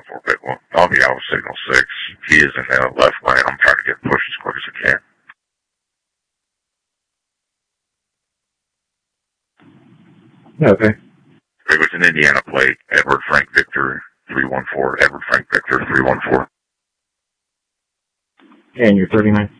314 big one. I'll be out of signal 6. He is in the left lane. I'm trying to get pushed as quick as I can. Okay. It was an Indiana plate. Edward Frank Victor 314. Edward Frank Victor 314. And you're 39.